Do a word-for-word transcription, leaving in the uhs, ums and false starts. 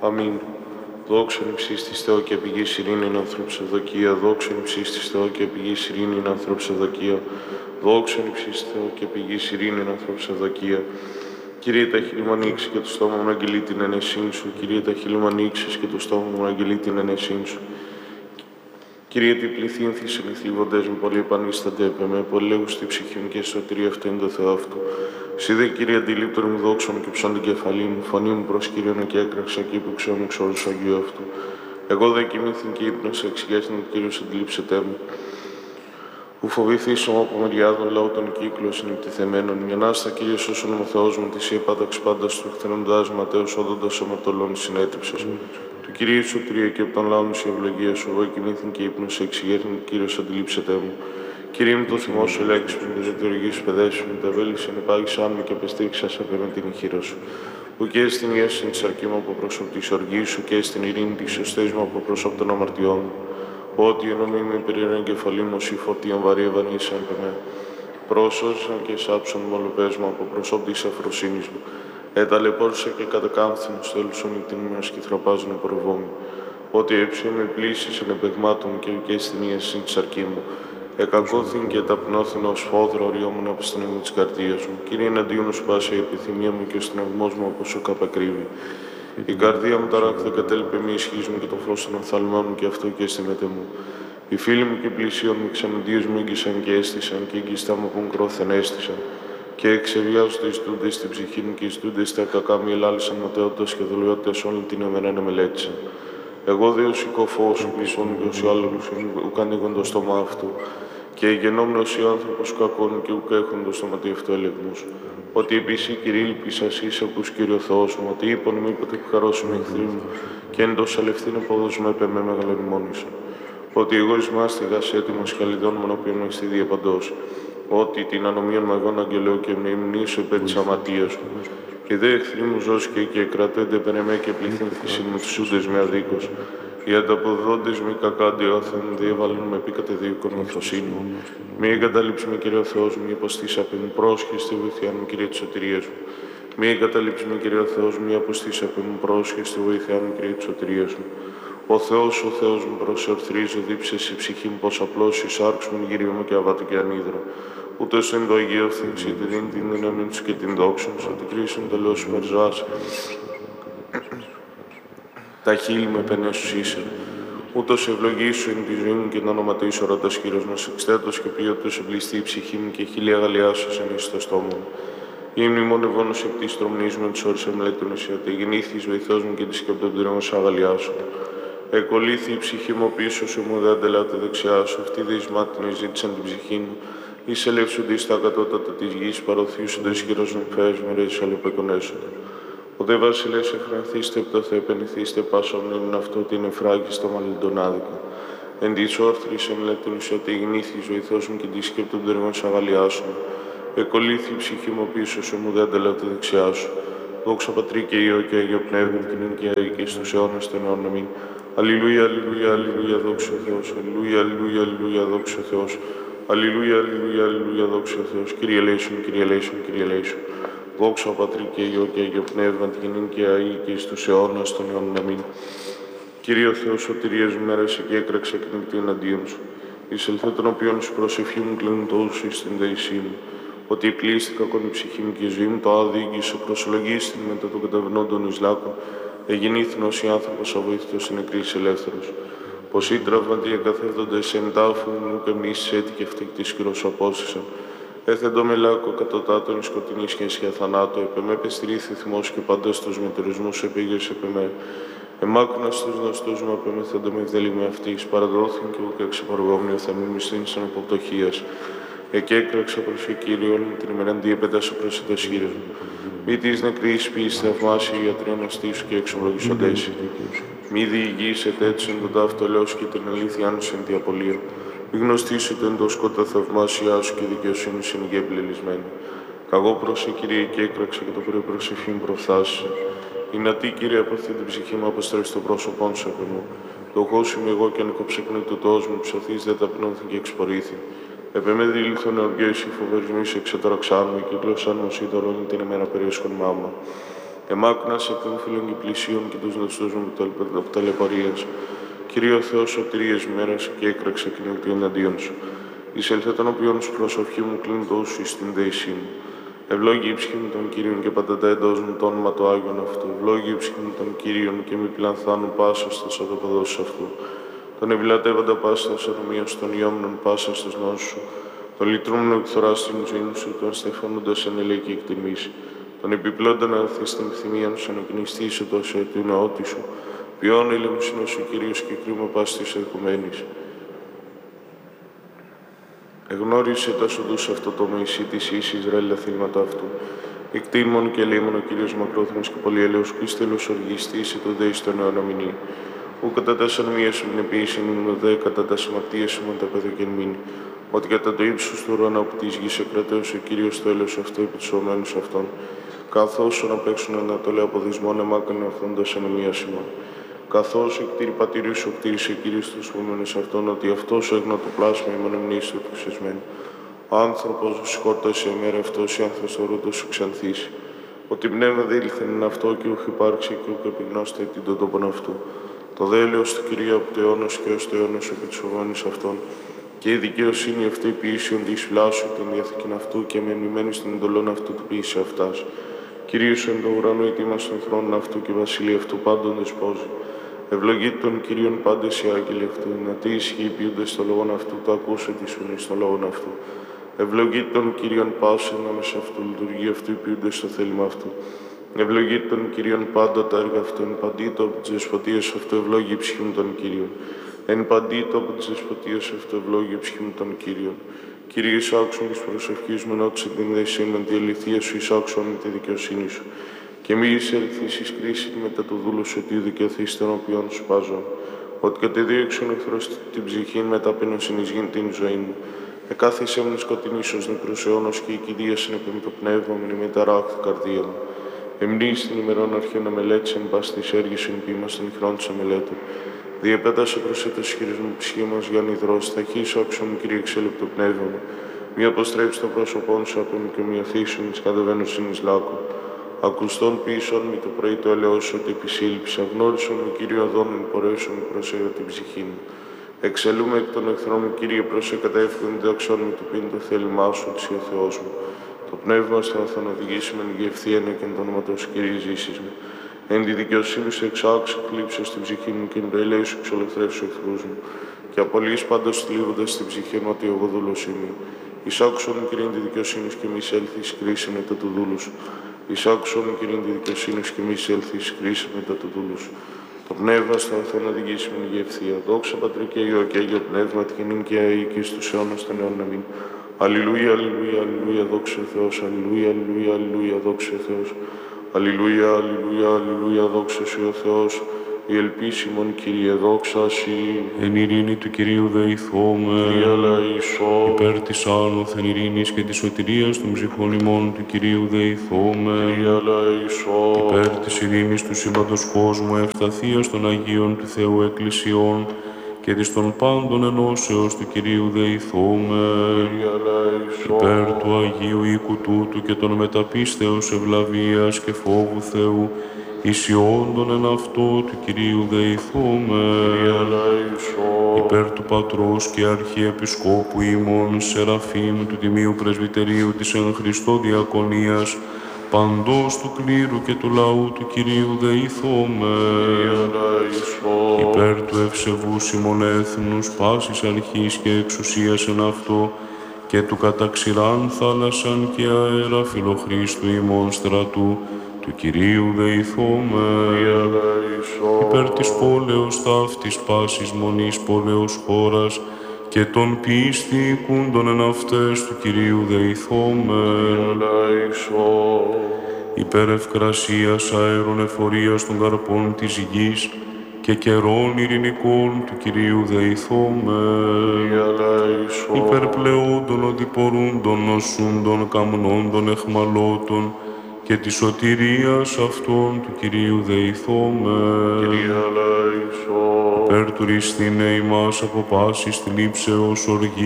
Αμήν. Δόξα εν υψίστης Θεό και πηγής ειρήνην ανθρώπους ευδοκία. Δόξα εν υψίστης Θεό και πηγής ειρήνην ανθρώπους ευδοκία. Δόξα εν υψίστης Θεό και πηγής ειρήνην ανθρώπους ευδοκία. Κύριε, τα χείλη μου ανοίξει και το στόμα μου αγγελεί την ενεσύν σου. Κύριε, τα χείλη μου ανοίξεις και το στόμα μου αγγελεί την ενεσύν σου. Κύριε, τι πληθύνθησεν οι θλίβοντες μου, πολλοί επανίστανται επ' εμέ, πολλοί λέγουν στη ψυχή μου και σωτηρία αυτό είναι το Θεό αυτού. Εσύ δε, Κύριε, αντιλήπτον μου δόξα μου και ψών την κεφαλή μου, φωνή μου προς Κύριον και έκραξα και ύπηξε μου εξ όρους Αγίου αυτού. Εγώ δε κοιμήθην και ύπνος, εξηγέσιν ότι Κύριος αντιλήψετέ μου. Που φοβηθείς μου από μεριάδων λαού των κύκλων συνεπτυθεμένων. Μια νάστα, Κύριε, σώσον ο Θεός μου, τη Σύ επάταξ πάντα του χθενοντάς ματέως όδοντας αμαρτωλών συνέτριψες. Του Κυρίου σωτηρία και από τον λαό σου ευλογία σου, εγώ κοιμήθην και ύπνος, εξηγέσιν ότι Κύριος αντιλήψετέ μου. Κύριε μου, το θυμό σου ελέγξ μου, και ζωτηριογή σου παιδεύσου μου, τα βέλη σου ενεπάγησάν μου και απεστήριξα σε με την χείρα σου. Που και στην ιέσιν τη αρκή μου από πρόσωπο τη οργή σου και στην ειρήνη τη σωστέ μου από πρόσωπο των αμαρτιών μου. Ότι εννοεί με περίεργα εγκεφαλή μου, η φωτία βαρύ ευανίσαν με. Πρόσωσαν και σάψαν μολοπές μου από πρόσωπο τη αφροσύνη μου. Εταλαιπώρησα και κατακάμφθην στο έλουσον την ημέρα και θραπάζουν προβόμη. Ότι έψε με πλήσει ενεπεγμάτων και και στην ιέσιν τη αρκή μου. Εκακώθην και ταπνώθην ως φόδρο οριόμουν από στην έδω της καρδίας μου. Κύριε, εναντίον σου πάσε η επιθυμία μου και ο στεναγμός μου από σου καπακρύβει. Η καρδία μου ταράχθη κατέλειπε μη ισχύς μου και το φως των οφθαλμών μου και αυτό και αισθημέται μου. Οι φίλοι μου και οι πλησίον μου ξενοντίες μου έγκυσαν και έστησαν και έγκυστά μου που κρόθεν έστησαν. Και εξεβιάζονται οι στούντες στην ψυχή μου και οι στούντες στα κακά μου ελάλησαν ματαιότητας και δολιότητας όλη την ημέρα να μελέτησαν. Εγώ δε ως οικοφός σου πλησών και ως άλλους ουκ ανοίγον το στόμα αυτού. Και γενόμενος οι άνθρωπος κακών και ουκ έχουν το στοματί αυτό ελεγμούς. Ότι επίσης Κύριε ήλπισας είσαι ακούς Κύριο Θεός μου, ότι είπον μου είπατε επιχαρώσουν εχθροί μου και εντός αλευθύν απόδοσμα επ' εμέ μεγαλωνημόνησον. Ότι εγώ εις μάστιγας έτοιμος και αλιδών μονοποιών με στη διαπαντός. Ότι την ανομίαν μαγών αγγελέω και μνημνήσω υπέρ της αματίας μου. Και δε εχθροί μου ζώσκε και κρατέντε περ' εμέ και πληθύνθησιν με τους σούντες με αδίκως. Οι ανταποδόντες μη κακά αντιόθεν διέβαλουν με πί κατεδίωκον μυθοσύνη μου. Μη εγκαταλείψει με Κύριε Θεός μου, υποστήσαπε μου, πρόσχεστη βοηθειά μου, Κύριε της σωτηρίας μου. Μη εγκαταλείψει με Κύριε Θεός μου, αποστήσαπε μου, πρόσχεστη βοηθειά μου, Κύριε της σωτηρίας μου. Ο Θεός, ο Θεός μου, προσεορθρίζω, δίψε σε ψυχή μου, πως απλώς εισάρξ μου, γύρω μου και αβάτω και ανίδρα. Ούτως εν το Αγίο θύμψη, τη δίνει την δύναμη σου και την δόξα σου, ότι κρίσουν τελώς σου μερζάς. Τα χείλη με πενέσους είσαι. Ούτως ευλογήσου εν τη ζωή μου και να ονοματίσω ρωτάς Κύριος μας εξτέτος και ποιότητος εμπληστεί η ψυχή μου και χίλια αγαλιάσως εν εις το στόμα μου. Η μνημονευόνος επί της τρομνής μου εν τις ώρες εμλέτων εσύ, ότι γεννήθης βοηθός μου και τη σκεπτοπτήρων σου αγαλιάσου. Εκολύθη η ψυχή μου πίσω σου μου δε αντελάτε δεξιά σου, αυτή δε εις μάτιν ζήτησαν την ψυχή μου. Εισελεύσονται στα κατώτατα της γης, παροθύσονται ισχυρός νυμφές με ρέζεις αλλοπεκονέσονται. Ο δε βασιλές εχρανθήστε επ' το Θεέ πενηθήστε πάσα μνήμην αυτό την εφράγιστο μαλλιντον άδικα. Εν της όρθρης εμλέτων εις ότι γεννήθης βοηθός μου και τη σκέπτον τεργών σ' αγαλιάσουν. Εκολύθη η ψυχή μου πίσω σου μου δε αντελάτε δεξιά σου. Δόξα Πατρί και Υιό και Αγίο Πνεύμα και νυν και αεί και στους αιώνας των αιώνων αμήν. Αλληλούια, αλληλούια, αλληλούια, δόξα ο Θεός. Αλληλούια, αλληλούια, αλληλούια, δόξα ο Θεός. Αλληλούια, αλληλούια, αλληλούια, δόξα ο Θεός. Κύριε ελέησον, Κύριε ελέησον, Κύριε ελέησον. Δόξα Πατρί και Υιό και Αγίο Πνεύμα και νυν και αεί και στους αιώνας των αιώνων αμήν. Κύριε ο Θεός σωτηρίας μου μέρασε και έκραξα και νύχτη εναντίον σου. Εισελθέ των οποίων σου προσευχή μου κλείνουν τόσο εις την δεησή μου. Ότι εκλείστηκα κον η ψυχή μου και η ζωή μου το άδειγγι σε προσολογίστην μετά των καταβνόντων εις λάκων. Εγεννήθην ως οι άνθρωπος αβοήθητος είναι νεκρής ελεύθερος. Πως οι τραυματοί εγκαθέδοντες εν τάφου μου και μνήσεις έτυχε φτύκτης κυρός απόστησαν. Έθεντο με λάκκο κατωτάτων σκοτεινή σχέση για θανάτο, επεμέ πεστηρίθη θυμός και πάντα στους μετερισμούς επίγες επεμέ. Εμάκουνα στους γνωστούς μου απεμεθέντο με ευδελή με αυτής, παραδόθην και ούκ εξεπαργόμνιο θα μη μισθήν σαν αποπτωχίας. Εκέκραξα προς και Κύριε όλη την ημεραντή επέντασο προς το σχήρες μου. Μη της νεκρής ποιης θαυμάσια οι ιατροί αναστήσου και εξομολογησοντές. Μη διηγήσετε έτσι εν τον ταύτο λέος και την αλήθεια άνωση εν τη απολία. Μη γνωστήσετε εν το σκότα θαυμάσια σου και δικαιοσύνη είναι και εμπλελισμένη. Καγώ προς Κύριε και έκραξα και το πρωί προσευχή μου προφθάσισε. Είναι ατή Κύριε από αυτή την ψυχή μου αποστρέψει το πρόσωπό σου από μου. Λογός είμαι εγώ και ανεκοψεκνή του τός μου, ψωθείς δεν ταπεινώθη και εξπορήθη. Επεμέ δίληθον οργές οι φοβερισμοί σε εξεταραξάν μου και γλώσσαν μου σύντορο όλη την ημέρα περιέσχον μάμα. Εμάκουνας εκδόφιλων και πλησίων και τους νοστούς μου από ταλαιπωρίας. Κύριε ο Θεός σωτηρίας ημέρας και έκραξε κοινότητα εναντίον σου. Εισέλθε των οποίων σου προσευχή μου κλείνει το ούσου στην δέησή μου. Ευλόγη η ψυχή μου των Κυρίων και πάντα τα εντός μου το όνομα το Άγιον αυτού. Ευλόγη η ψυχή μου των Κυρίων και μη πλανθάνουν πάσα στα σωτοπαδός αυτού. Τον ευλατεύοντα πάσα στα σωτομίας των ιόμνων πάσα στους νόσους σου. Τον λυτρούμενο εκθορά στην ζωή σου, τον στεφάνοντας εν ελέγχη εκτιμήσει. Τον επιπλώντα να έρθει στην ευθυμία σου, ανακοινιστήσει το σε του ναότη σου. Ποιόν έλεμος είναι ο Κύριος και κρίμα πάση της εκουμένης. Εγνώρισε τα σοδούς αυτό το Μωυσή της εις Ισραήλ αθλήματα αυτού. Εκτίμων και λίμων ο Κύριος μακρόθυμος και πολυέλεος κρίστελος οργιστήσε το δέης τον αιώνα μηνύ. Ου κατά τα σαρμίας σου την επίσης είναι δε κατά τα συμμαρτίας σου με τα παιδοκεν μήνυ. Ότι κατά το ύψος του ουρανού από της γης εκρατέωσε ο Κύριος το έλεος αυτό επί τους ομένους αυτών. Καθώς να παίξουν ανατολέ αποδυσμόν εμάκανε αυθόντας ανομίας ημών. Καθώς εκτήρη πατηρίου σου κτήρισε ο Κύριος τους ομένους αυτών, ότι αυτός έγνα το πλάσμα η μονομνήσου του ξεσμένου. Ο άνθρωπος σου σκόρτασε ημέρα αυτός, η ανθοστορούτος σου ξανθήσει. Ότι πνεύμα δήλθεν είναι αυτό και ούχ υπάρξει και ούχ επιγνώστε την τον τόπον αυτού. Το δέλεος του Κυρίου από το αιώνος και ως το αιώνος επί τους ομένους αυτών. Και η δικαιοσύνη αυτή ποιήσεων της φυλάσσου την διαθήκην αυτού και με ενημένη στην εντολών αυτού του ποιήσε αυτάς. Κυρίως εν το ουρανό ητήμας των θρόνων αυτού και βασιλεία αυτού πάντων δεσπόζει. Ευλογείτε τον Κύριον πάντες οι άγγελοι αυτού, να τι ισχύει ποιούνται στο λόγον αυτού, το ακούσε τη σουνή στο λόγον αυτού. Ευλογείτε τον Κύριον πάσε να μες αυτού, λειτουργεί αυτού ποιούνται στο θέλημα αυτού. Ευλογείτε τον Κύριον πάντα τα έργα αυτού, εν παντήτω από τις δεσποτείες αυτού, ευλόγη η ψυχή μου των Κύριων. Εν παντήτω από τις δεσποτείες αυτού, ευλόγη η ψυχή μου των Κύριων. Κύριε, εισάξουν της προσευχής μου, ενώξε την δέσή με τη αληθεία σου, εισάξουν με τη δικαιοσύνη σου. Και μη εισέλθεις εις κρίση μετά του δούλου σου, ότι δικαιωθείς των οποίων σου πάζω. Ότι κατεδίωξον εχθρός την ψυχή με ταπείνωσιν εις γην την ζωή μου. Εκάθισέ μου σκοτεινής ως νεκρός αιώνος και η κηδεία συνεπέμει το πνεύμα μου, με ταράχθη καρδία μου. Εμνείς την ημερών αρχαίων αμελέτησεν, πας της έργης εν ποίημα στην ηχρόν της αμελέτων. Διεπέτασε προσέτως χείρις μου ψυχή μας για νηδρός, θα χύσω άξω μου Κύριε εξέλεπτο πνεύμα μου. Μη αποστρέψει το πρόσωπόν σου από μου και μη αφήσουν εις κατεβαίνωσιν εις λάκκο. Ακουστών ποιησόν μη το πρωί το ελαιός σου ότι επισύλληψα, γνώρισον μου Κύριο αδών εν πορεύσον μου προσέγω την ψυχή μου. Εξελούμε εκ των εχθρών μου Κύριε προσέ καταεύχον διδαξών μου του πίν το θέλημά σου της ο Θεός μου. Το πνεύμα στον θα οδηγήσει με την ευθύανε και εν το όνομα του Κύριε ζήσεις μου. Εν τη δικαιοσύνη σου εξάξω, κλείψω στην ψυχή μου και εν το ελέη σου εξολευθρεύσω εχθρούς μου. Και απολύεις πάντως θλίβοντας στην ψυχή μου ότι εγώ δούλος είμαι. Εισάξον Κύριε τη δικαιοσύνη και μη έλθεις κρίση μετά του δούλου σου. Εισάξον Κύριε τη δικαιοσύνη και μη έλθεις κρίση μετά του δούλου σου. Το πνεύμα στον Θεό να οδηγήσει με την ευθεία. Δόξα Πατρί και Υιό και Άγιο Πνεύμα, τικινήν και αεί και στους αιώνας των αιώνων αμήν. Αλληλούια, αλληλούια, αλληλούια, δόξα Θεός, αλληλούια, αλληλούια, αλληλούια, δόξα Θεός. Αλληλούια, αλληλούια, αλληλούια, δόξα Σου ο Θεός, η ελπίσιμον Κύριε, δόξα Σοι. Εν ειρήνη του Κυρίου δεηθώμε, Κύριε ελεησόν. υπέρ της άνωθεν ειρήνης και της σωτηρίας των ψυχών ημών του Κυρίου δεηθώμε, Κύριε ελεησόν. υπέρ της ειρήνης του σύμπαντος κόσμου, ευσταθίας των Αγίων του Θεού Εκκλησιών και της των πάντων ενώσεως του Κυρίου δεηθώμε, Κύριε ελεησόν. υπέρ του Αγίου οίκου τούτου και των μεταπίστεως ευλαβίας και φόβου Θεού, ισιόντων εν αυτό του Κυρίου δεηθώμε, Κύριε ελεησόν. υπέρ του Πατρός και Αρχιεπισκόπου ημών Σεραφείμ του Τιμίου Πρεσβυτερίου της εν Χριστώ Διακονίας, παντός του κλήρου και του λαού του Κυρίου δεηθώμε, υπέρ του ευσεβούς ημών έθνους, πάσης αρχής και εξουσίας εν αυτό, και του καταξηράν θάλασσαν και αέρα φιλοχρίστου ημών στρατού, του Κυρίου δεηθώμε, υπέρ της πόλεως ταύτης πάσης μονής πόλεως χώρας, και των πίστη οικούντων εν αυτές του Κυρίου δεηθώμε, υπέρ ευκρασίας αέρων εφορίας των καρπών της γης και καιρών ειρηνικών του Κυρίου δεηθώμε, υπέρ πλεόντων οδηπορούντων νοσούντων καμνόντων εχμαλώτων και της σωτηρίας αυτών του Κυρίου δεηθώμε, υπέρ του ρηστήνε ημάς από πάσης θλίψεως οργή